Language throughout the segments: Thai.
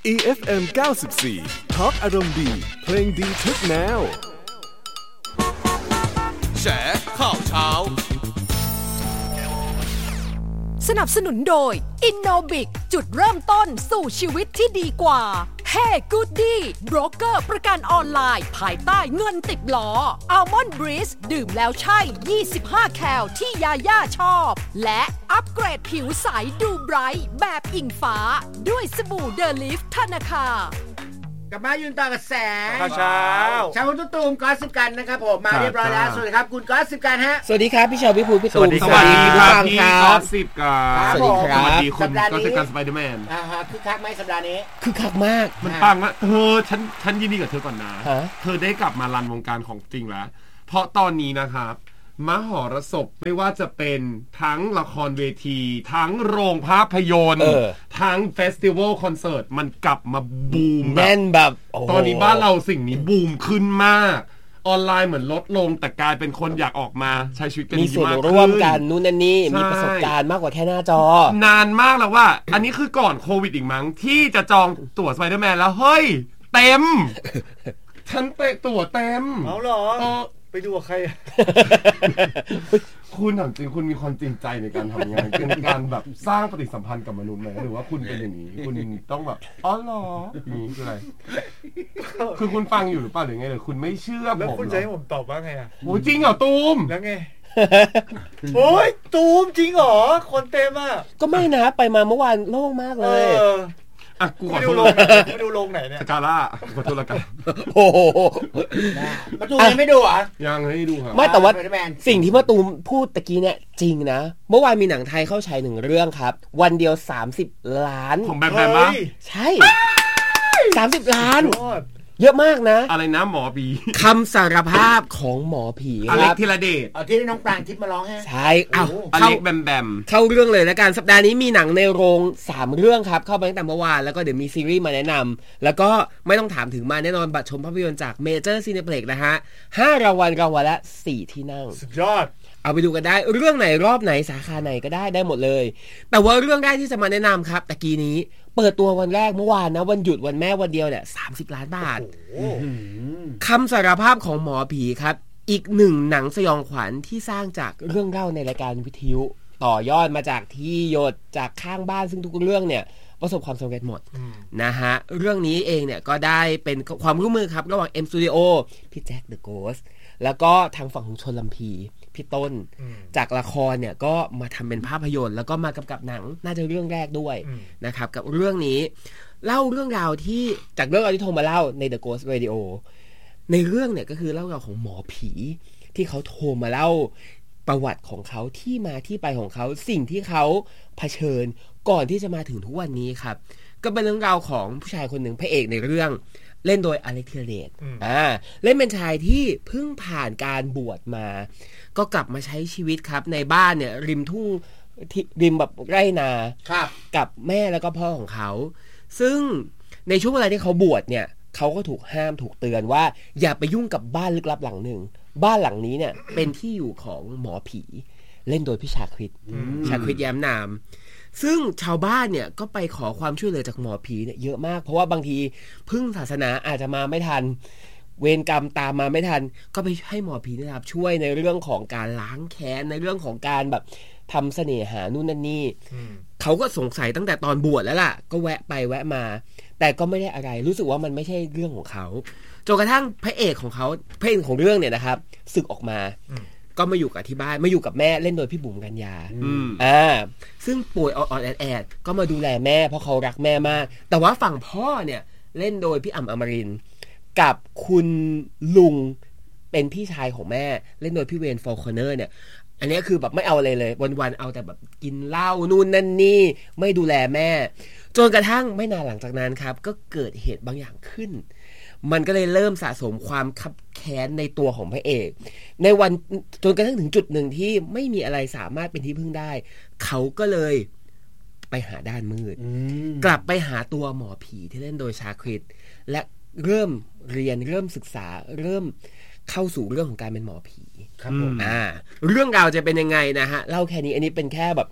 EFM 94 Talk อารมณ์ดีเพลงดีทุกแนวแฉข่าวเช้าสนับสนุนโดย Innobic จุดเริ่มต้นสู่ชีวิตที่ดีกว่า Hey Goody โบรกเกอร์ประกันออนไลน์ภายใต้เงินติดล้อ Almond Breeze ดื่มแล้วใช่25แคลที่ยาย่าชอบและอัปเกรดผิวใสดูไบรท์แบบอิงฟ้าด้วยสบู่เดลิฟธนาคารกลับมายืนต่อกับแสงเช้าคุณตุ้มก๊อตสิบกันนะครับผมมาเรียบร้อยแล้วสวัสดีครับคุณก๊อตสิบกันฮะสวัสดีครับพี่ชาวพี่ภูพี่ตูมสวัสดีครับพี่ก๊อตสิบกันสวัสดีครับสวัสดีคุณก๊อตสิบกันสไปเดอร์แมนคึกคักไหมสัปดาห์นี้คึกคักมากมันปังละฉันยินดีกับเธอก่อนนะเธอได้กลับมารันวงการของจริงแล้วเพราะตอนนี้นะครับมหรสพไม่ว่าจะเป็นทั้งละครเวทีทั้งโรงภาพยนตร์ทั้งเฟสติวัลคอนเสิร์ตมันกลับมาบูมแน่นแบบตอนนี้บ้านเราสิ่งนี้บูมขึ้นมากออนไลน์เหมือนลดลงแต่กลายเป็นคนอยากออกมาใช้ชีวิตกันมีส่วนร่วมกันนู่นนั่นนี่มีประสบการณ์มากกว่าแค่หน้าจอนานมากแล้วว่าอันนี้คือก่อนโควิดอีกมั้งที่จะจองตั๋วสไปเดอร์แมนแล้วเฮ้ยเต็มฉันตั๋วเต็มเอาเหรอไปดูกับใครคุณถามจริงคุณมีความจริงใจในการทำงานเป็นการแบบสร้างปฏิสัมพันธ์กับมนุษย์ไหมหรือว่าคุณเป็นอย่างนี้คุณต้องแบบอ๋อเหรอนี่คืออะไรคือคุณฟังอยู่หรือเปล่าหรือไงหรือคุณไม่เชื่อผมแล้วคุณจะให้ผมตอบว่าไงอ่ะโอ้จริงเหรอตูมแล้วไงโอ้ยตูมจริงเหรอคนเต็มอ่ะก็ไม่นะไปมาเมื่อวานโล่งมากเลยอ่ะกูขอโทษไม่ดูลงไหนเนี่ยสกาล่าขอโทษละกันโอ้โหมาตูมยังไม่ดูอ่ะยังไม่ดูครับไม่แต่ว่าสิ่งที่มาตูมพูดตะกี้เนี่ยจริงนะเมื่อวานมีหนังไทยเข้าฉาย1เรื่องครับวันเดียว30 ล้านของแบมแบมป่ะใช่30 ล้านเยอะมากนะอะไรนะหมอผีคำสารภาพของหมอผีอเล็กธีรเดชที่น้องปรางทิพย์มาร้องให้ใช่อเล็กแบมแบมเข้าเรื่องเลยแล้วกันสัปดาห์นี้มีหนังในโรง3เรื่องครับเข้าไปตั้งแต่เมื่อวานแล้วก็เดี๋ยวมีซีรีส์มาแนะนำแล้วก็ไม่ต้องถามถึงมาแน่นอนบัตรชมภาพยนตร์จากเมเจอร์ซีเนเพล็กซ์นะฮะ5รางวัลละ4ที่นั่งสุดยอดเอาไปดูกันได้เรื่องไหนรอบไหนสาขาไหนก็ได้หมดเลยแต่ว่าเรื่องแรกที่จะมาแนะนำครับตะกี้นี้เปิดตัววันแรกเมื่อวานนะวันหยุดวันแม่วันเดียวเนี่ย30 ล้านบาทคำสารภาพของหมอผีครับอีกหนึ่งหนังสยองขวัญที่สร้างจากเรื่องเล่าในรายการวิทยุต่อยอดมาจากที่หยดจากข้างบ้านซึ่งทุกเรื่องเนี่ยประสบความสำเร็จหมดนะฮะเรื่องนี้เองเนี่ยก็ได้เป็นความร่วมมือครับระหว่าง M Studio พี่แจ็คเดอะโกสต์แล้วก็ทางฝั่งของชลลำพีพี่ต้นจากละครเนี่ยก็มาทำเป็นภาพยนตร์แล้วก็มากำกับหนังน่าจะเรื่องแรกด้วยนะครับกับเรื่องนี้เล่าเรื่องราวที่จากเรื่องราวที่โทรมาเล่าใน The Ghost Radio ในเรื่องเนี่ยก็คือเล่าราวของหมอผีที่เขาโทรมาเล่าประวัติของเขาที่มาที่ไปของเขาสิ่งที่เขาเผชิญก่อนที่จะมาถึงทุกวันนี้ครับก็เป็นเรื่องราวของผู้ชายคนหนึ่งพระเอกในเรื่องเล่นโดยอเล็กธีรเดชเล่นเป็นชายที่เพิ่งผ่านการบวชมาก็กลับมาใช้ชีวิตครับในบ้านเนี่ยริมทุ่งริมแบบไร่นากับแม่แล้วก็พ่อของเขาซึ่งในช่วงเวลาที่เขาบวชเนี่ยเขาก็ถูกห้ามถูกเตือนว่าอย่าไปยุ่งกับบ้านลึกลับหลังหนึ่งบ้านหลังนี้เนี่ยเป็นที่อยู่ของหมอผีเล่นโดยพี่ชาคริตแย้มนามซึ่งชาวบ้านเนี่ยก็ไปขอความช่วยเหลือจากหมอผีเนี่ยเยอะมากเพราะว่าบางทีพึ่งศาสนาอาจจะมาไม่ทันเวรกรรมตามมาไม่ทันก็ไปให้หมอผีนะครับช่วยในเรื่องของการล้างแค้นในเรื่องของการแบบทำเสน่หานู่นนั่นนี่เขาก็สงสัยตั้งแต่ตอนบวชแล้วล่ะก็แวะไปแวะมาแต่ก็ไม่ได้อะไรรู้สึกว่ามันไม่ใช่เรื่องของเขาจนกระทั่งพระเอกของเขาพระเอกของเรื่องเนี่ยนะครับสึกออกมาก็มาอยู่กับที่บ้านมาอยู่กับแม่เล่นโดยพี่บุ๋มกัญญาซึ่งป่วยอ่อนๆแอดๆก็มาดูแลแม่เพราะเขารักแม่มากแต่ว่าฝั่งพ่อเนี่ยเล่นโดยพี่อ่ำอมรินทร์กับคุณลุงเป็นพี่ชายของแม่เล่นโดยพี่เวนฟอลคอนเนอร์เนี่ยอันนี้คือแบบไม่เอาอะไรเลยวันๆเอาแต่แบบกินเหล้านู่นนั่นนี่ไม่ดูแลแม่จนกระทั่งไม่นานหลังจากนั้นครับก็เกิดเหตุบางอย่างขึ้นมันก็เลยเริ่มสะสมความคับแค้นในตัวของพระเอกในวันจนกระทั่งถึงจุดหนึ่งที่ไม่มีอะไรสามารถเป็นที่พึ่งได้เขาก็เลยไปหาด้านมืดกลับไปหาตัวหมอผีที่เล่นโดยชาคริตและเริ่มเรียนเริ่มศึกษาเริ่มเข้าสู่เรื่องของการเป็นหมอผีครับผมเรื่องราวจะเป็นยังไงนะฮะเล่าแค่นี้อันนี้เป็นแค่แบบ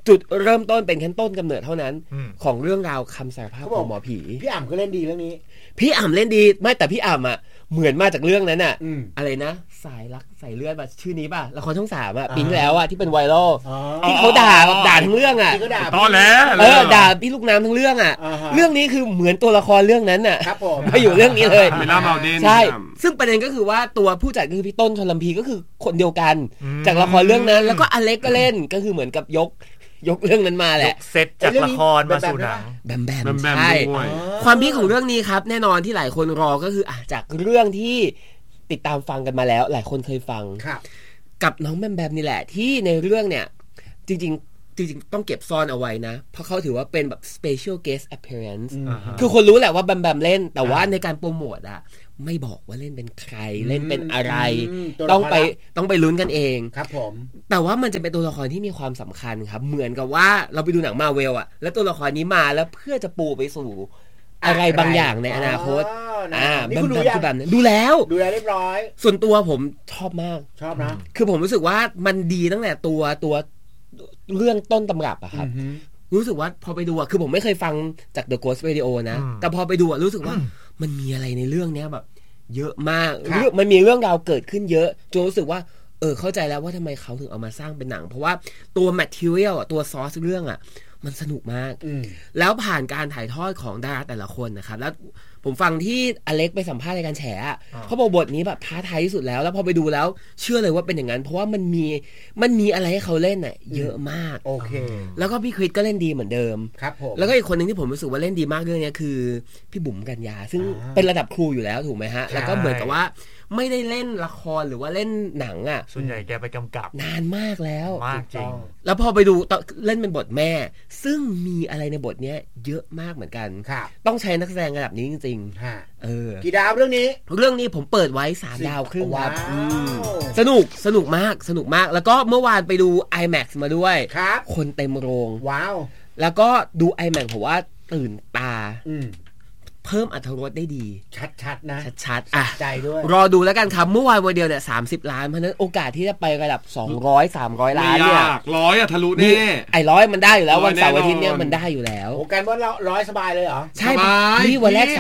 จุดเริ่มต้นเป็นแค่ต้นกำเนิดเท่านั้นของเรื่องราวคำสารภาพของหมอผีพี่อ่ำก็เล่นดีเรื่องนี้พี่อ่ำเล่นดีไม่แต่พี่อ่ำอ่ะเหมือนมาจากเรื่องนั้นอ่ะอะไรนะสายรักสายเลือดป่ะชื่อนี้ป่ะละครช่อง3อ่ะปีที่แล้วอ่ะที่เป็นไวรัลที่เขาด่าทั้งเรื่องอ่ะตอนแล้วด่าพี่ลูกน้ำทั้งเรื่องอ่ะเรื่องนี้คือเหมือนตัวละครเรื่องนั้นอ่ะมาอยู่เรื่องนี้เลยใช่ซึ่งประเด็นก็คือว่าตัวผู้จัดก็คือพี่ต้นชลพีก็คือคนเดียวกันจากละครเรื่องนั้นแล้วก็อเล็กก็เล่นก็คือเหมือนกับยกเรื่องนั้นมาแหละเซตจากละครมาสู่หนังแบมใช่ความพีคของเรื่องนี้ครับแน่นอนที่หลายคนรอก็คือจากเรื่องที่ติดตามฟังกันมาแล้วหลายคนเคยฟังกับน้องแบมนี่แหละที่ในเรื่องเนี่ยจริงต้องเก็บซ่อนเอาไว้นะเพราะเขาถือว่าเป็นแบบ special guest appearance คือคนรู้แหละว่าแบมเล่นแต่ว่าในการโปรโมทอะไม่บอกว่าเล่นเป็นใครเล่นเป็นอะไรต้องไปลุ้นกันเองครับผมแต่ว่ามันจะเป็นตัวละครที่มีความสำคัญครับเหมือนกับว่าเราไปดูหนังมาเวลอะแล้วตัวละครนี้มาแล้วเพื่อจะปูไปสู่อะไรบางอย่างในอนาคตนี่คุณดูแบบนั้นดูแล้วเรียบร้อยส่วนตัวผมชอบมากชอบนะคือผมรู้สึกว่ามันดีตั้งแต่ตัวเรื่องต้นตำรับอะครับรู้สึกว่าพอไปดูอะคือผมไม่เคยฟังจาก The Ghost Radio นะแต่พอไปดูอะรู้สึกว่ามันมีอะไรในเรื่องนี้แบบเยอะมากมันมีเรื่องราวเกิดขึ้นเยอะจนรู้สึกว่าเข้าใจแล้วว่าทำไมเขาถึงเอามาสร้างเป็นหนังเพราะว่าตัว material ตัวซอสเรื่องอะมันสนุกมากแล้วผ่านการถ่ายทอดของดาราแต่ละคนนะครับแล้วผมฟังที่อเล็กไปสัมภาษณ์ในการแฉเขาบอกบทนี้แบบท้าทายที่สุดแล้วพอไปดูแล้วเชื่อเลยว่าเป็นอย่างนั้นเพราะว่ามันมีอะไรให้เขาเล่นน่ะเยอะมากโอเคแล้วก็พี่คริสก็เล่นดีเหมือนเดิมครับผมแล้วก็อีกคนนึงที่ผมรู้สึกว่าเล่นดีมากเรื่องนี้คือพี่บุ๋มกัญญาซึ่งเป็นระดับครูอยู่แล้วถูกไหมฮะแล้วก็เหมือนกับว่าไม่ได้เล่นละครหรือว่าเล่นหนังอ่ะส่วนใหญ่แกไปกำกับนานมากแล้วมากจริงแล้วพอไปดูเล่นเป็นบทแม่ซึ่งมีอะไรในบทนี้เยอะมากเหมือนกันต้องใช้นักแสดงระดับนี้จริงๆกี่ดาวเรื่องนี้ผมเปิดไว้3 ดาวครึ่งครับสนุกมากแล้วก็เมื่อวานไปดู IMAX มาด้วยคนเต็มโรงว้าวแล้วก็ดู IMAX ผมว่าตื่นตาเพิ่มอรรถรสได้ดีชัดๆนะชัดๆอ่ะใจด้วยรอดูแล้วกันครับเมื่อวานวันเดียวเนี่ย30 ล้านเพราะนั้นโอกาสที่จะไประดับ200-300 ล้านเนี่ย 100อะทะลุแน่ไอ้100มันได้อยู่แล้ววันเสาร์อาทิตย์เนี่ยมันได้อยู่แล้วโอเคว่าเรา100สบายเลยเหรอใช่นี่วันแรก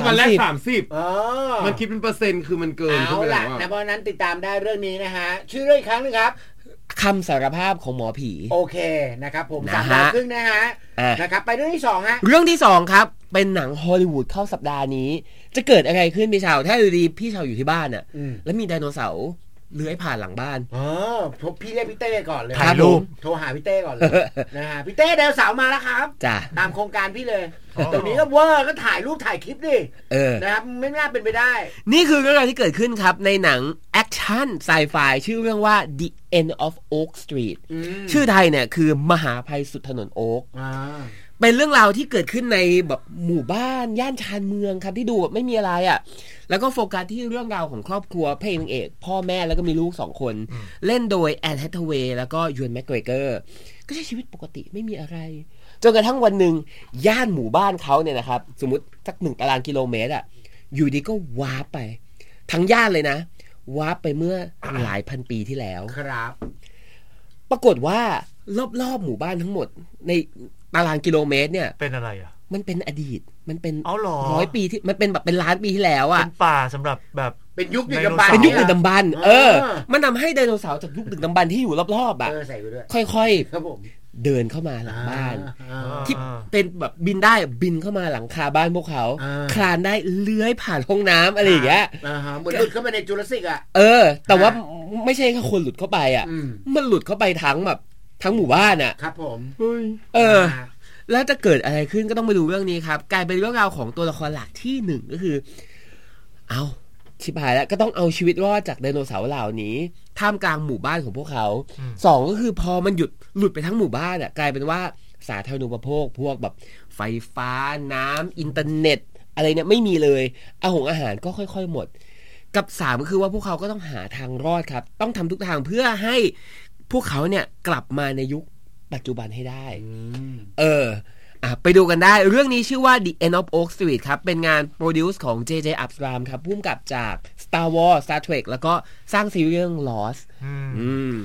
30มันคิดเป็นเปอร์เซ็นต์คือมันเกินเอาล่ะนะเพราะนั้นติดตามได้เรื่องนี้นะฮะชื่อเรื่องอีกครั้งนึงครับคำสารภาพของหมอผีโอเคนะครับผม3 ดาวครึ่งนะฮะนะครับไปเรื่องที่2ฮะเรื่องที่2ครับเป็นหนังฮอลลีวูดเข้าสัปดาห์นี้จะเกิดอะไรขึ้นพี่ชาวถ้าอยู่ดีพี่ชาวอยู่ที่บ้านอ่ะแล้วมีไดโนเสาร์เลื้อยผ่านหลังบ้านพี่เรียกพี่เต้ก่อนเลยถ่ายรูปโทรหาพี่เต้ก่อนเลยนะฮะพี่เต้ไดโนเสาร์มาแล้วครับจ้ะตามโครงการพี่เลยตรงนี้ก็เวอร์ก็ถ่ายรูปถ่ายคลิปดินะครับไม่น่าเป็นไปได้นี่คือเรื่องราวที่เกิดขึ้นครับในหนังแอคชั่นไซไฟชื่อเรื่องว่า The End of Oak Street ชื่อไทยเนี่ยคือมหาภัยสุดถนนโอ๊กเป็นเรื่องราวที่เกิดขึ้นในแบบหมู่บ้านย่านชานเมืองครับที่ดูแบบไม่มีอะไรอ่ะแล้วก็โฟกัสที่เรื่องราวของครอบครัวพระเอกพ่อแม่แล้วก็มีลูก2 คนเล่นโดยแอนแฮทเวย์แล้วก็ยูนแมคเกรเกอร์ก็ใช้ชีวิตปกติไม่มีอะไรจนกระทั่งวันหนึ่งย่านหมู่บ้านเขาเนี่ยนะครับสมมติสัก1 ตารางกิโลเมตรอ่ะอยู่ดีก็วาร์ปไปทั้งย่านเลยนะวาร์ปไปเมื่อหลายพันปีที่แล้วครับปรากฏว่ารอบๆหมู่บ้านทั้งหมดในตารางกิโลเมตรเนี่ยเป็นอะไรอ่ะมันเป็นอดีตมันเป็น 100 ปีที่มันเป็นแบบเป็นล้านปีที่แล้วอ่ะเป็นป่าสำหรับแบบเป็นยุคดึกดำบรรพ์เป็นยุคดึกดำบรรพ์มันทำให้ไดโนเสาร์จากยุคดึกดำบรรพ์ที่อยู่รอบๆอ่ะค่อยๆครับผมเดินเข้ามาหลังบ้านที่เป็นแบบบินได้บินเข้ามาหลังคาบ้านพวกเขาคลานได้เลื้อยผ่านห้องน้ำอะไรอย่างเงี้ยเหมือนหลุดเข้าไปในจูราสสิกอ่ะแต่ว่าไม่ใช่แค่คนหลุดเข้าไปอ่ะมันหลุดเข้าไปทั้งแบบทั้งหมู่บ้านอ่ะครับผมแล้วจะเกิดอะไรขึ้นก็ต้องไปดูเรื่องนี้ครับกลายเป็นเรื่องราวของตัวละครหลักที่1ก็คือเอาชิบหายแล้วก็ต้องเอาชีวิตรอดจากไดโนเสาร์เหล่านี้ท่ามกลางหมู่บ้านของพวกเขา2ก็คือพอมันหลุดไปทั้งหมู่บ้านอ่ะกลายเป็นว่าสาธารณูปโภคพวกแบบไฟฟ้าน้ำอินเทอร์เน็ตอะไรเนี่ยไม่มีเลยอาหารก็ค่อยๆหมดกับ3ก็คือว่าพวกเขาก็ต้องหาทางรอดครับต้องทำทุกทางเพื่อให้พวกเขาเนี่ยกลับมาในยุคปัจจุบันให้ได้ไปดูกันได้เรื่องนี้ชื่อว่า The End of Oak Street ครับเป็นงานโปรดิวซ์ของ J.J. Abrams ครับพุ่มกับจาก Star Wars Star Trek แล้วก็สร้างซีรีส์เรื่อง Lost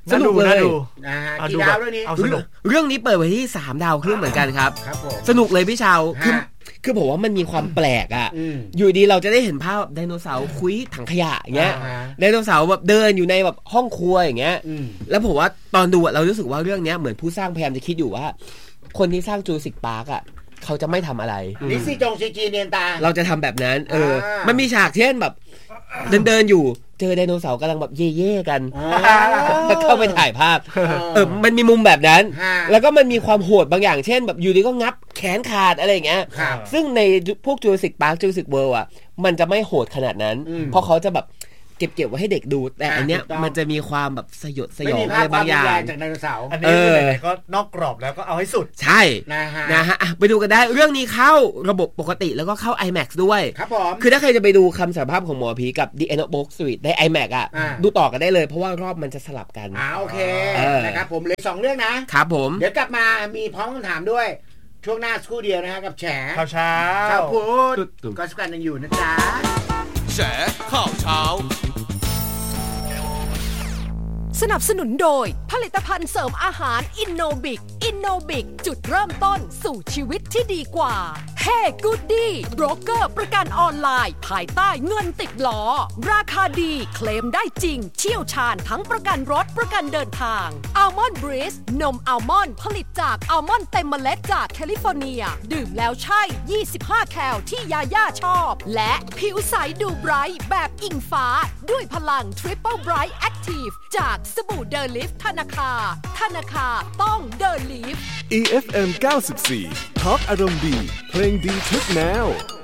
สนุกเลยกี่ดาวเรื่องนี้เรื่องนี้เปิดไว้ที่3 ดาวครึ่งเหมือนกันครับสนุกเลยพี่ชาวคือผมว่ามันมีความแปลกอ่ะอยู่ดีเราจะได้เห็นภาพไดโนเสาร์คุยถังขยะอย่างเงี้ยไดโนเสาร์แบบเดินอยู่ในแบบห้องครัวอย่างเงี้ยแล้วผมว่าตอนดูเรารู้สึกว่าเรื่องนี้เหมือนผู้สร้างพยายามจะคิดอยู่ว่าคนที่สร้างจูราสสิคพาร์คอ่ะเขาจะไม่ทำอะไรนี่ซีจีเนียนตาเราจะทำแบบนั้นมันมีฉากเช่นแบบเดินอยู่เจอไดโนเสาร์กำลังแบบเย่ๆกันเข้าไปถ่ายภาพมันมีมุมแบบนั้นแล้วก็มันมีความโหดบางอย่างเช่นแบบอยู่ดีก็งับแขนขาดอะไรอย่างเงี้ยซึ่งในพวกจูราสสิคพาร์คจูราสสิคเวิลด์อ่ะมันจะไม่โหดขนาดนั้นเพราะเขาจะแบบเก็บไว้ให้เด็กดูแต่อันเนี้ยมันจะมีความแบบสยดสยองอะไรบางอย่างจากไดโนเสาร์อันนี้ไหนๆก็นอกกรอบแล้วก็เอาให้สุดใช่นะฮะไปดูกันได้เรื่องนี้เข้าระบบปกติแล้วก็เข้า IMAX ด้วยครับผมคือถ้าใครจะไปดูคำสารภาพของหมอผีกับ The End of Book Street ได้ IMAX อ่ะดูต่อกันได้เลยเพราะว่ารอบมันจะสลับกันโอเคนะครับผมเลย2เรื่องนะครับผมเดี๋ยวกลับมามีพร้อมคำถามด้วยช่วงหน้าสักครู่เดียวนะฮะกับแฉข่าวเช้าข่าวพูดก็สกันยังอยู่นะจ๊ะแฉข่าวเช้าสนับสนุนโดยผลิตภัณฑ์เสริมอาหารอินโนบิกจุดเริ่มต้นสู่ชีวิตที่ดีกว่าเฮ้กูดดี้โบรกเกอร์ประกันออนไลน์ภายใต้เงินติดล้อราคาดีเคลมได้จริงเชี่ยวชาญทั้งประกันรถประกันเดินทางอัลมอนด์บริสนมอัลมอนด์ผลิตจากอัลมอนด์เต็มเมล็ดจากแคลิฟอร์เนียดื่มแล้วใช่25แคลที่ยาย่าชอบและผิวใสดูไบรท์แบบอิงฟ้าด้วยพลัง Triple Bright Active จากสบู่เดอลิฟธนาคารต้องเดอลิฟ EFM 94 Talk อารมณ์ดีเพลงดีทุกแนว